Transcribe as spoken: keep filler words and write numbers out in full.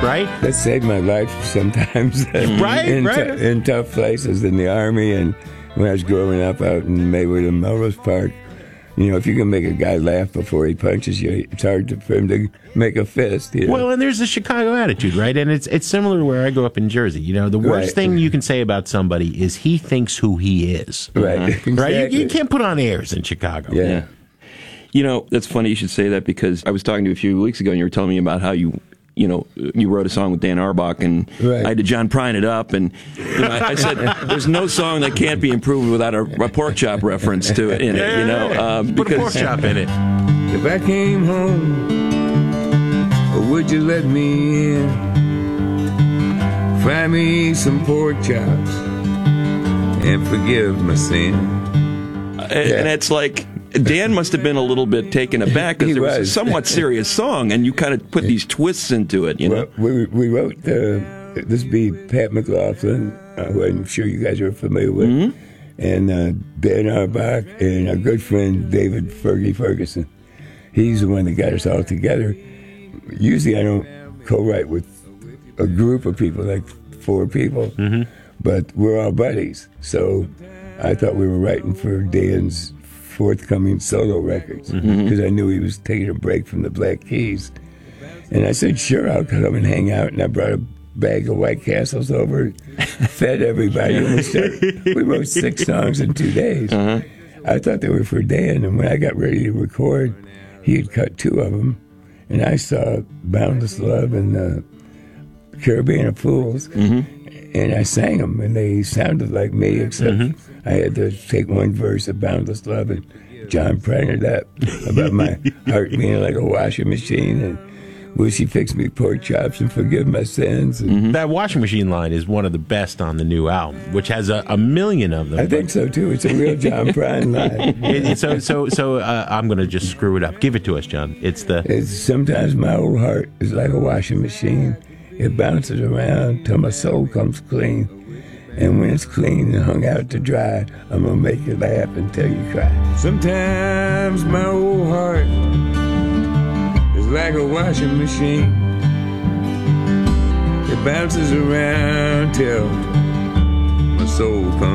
right? That saved my life sometimes. Right, in, right. T- in tough places in the Army and when I was growing up out in Maywood and Melrose Park. You know, if you can make a guy laugh before he punches you, it's hard to, for him to make a fist. You know? Well, and there's the Chicago attitude, right? And it's it's similar to where I grew up in Jersey. You know, the worst Right. thing you can say about somebody is he thinks who he is. Right, exactly. Right? You, you can't put on airs in Chicago. Yeah. Yeah. You know, that's funny you should say that because I was talking to you a few weeks ago and you were telling me about how you, you know, you wrote a song with Dan Auerbach and Right. I had to John Prine it up and you know, I, I said there's no song that can't be improved without a, a pork chop reference to it in it, you know. Um, Put a pork chop in it. If I came home, or would you let me in? Fry me some pork chops and forgive my sin. and, and it's like Dan must have been a little bit taken aback because He it was a was. somewhat serious song, and you kind of put these twists into it, you know. Well, we, we wrote, uh, this would be Pat McLaughlin, uh, who I'm sure you guys are familiar with, Mm-hmm. and uh, Dan Auerbach, and our good friend David Fergie Ferguson. He's the one that got us all together. Usually I don't co-write with a group of people, like four people, Mm-hmm. but we're all buddies. So I thought we were writing for Dan's forthcoming solo records because Mm-hmm. I knew he was taking a break from the Black Keys. And I said, sure, I'll come and hang out. And I brought a bag of White Castles over, fed everybody. And we, started, we wrote six songs in two days. Uh-huh. I thought they were for Dan. And when I got ready to record, he had cut two of them. And I saw Boundless Love and uh, Caribbean of Fools. And I sang them, and they sounded like me, except I had to take one verse of Boundless Love and John Prine it up about my heart being like a washing machine, and will she fix me pork chops and forgive my sins? And That washing machine line is one of the best on the new album, which has a, a million of them. I think so, too. It's a real John Prine line. It- it- so, so, so uh, I'm going to just screw it up. Give it to us, John. It's the It's, sometimes my old heart is like a washing machine. It bounces around till my soul comes clean. And when it's clean and hung out to dry, I'm gonna make you laugh until you cry. Sometimes my old heart is like a washing machine. It bounces around till my soul comes